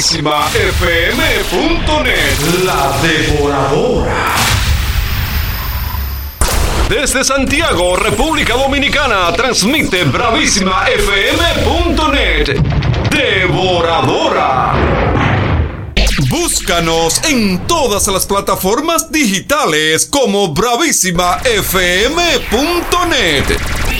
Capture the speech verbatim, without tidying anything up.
bravísima f m punto net. La Devoradora. Desde Santiago, República Dominicana, transmite bravísima f m punto net. Devoradora. Búscanos en todas las plataformas digitales como bravísima f m punto net.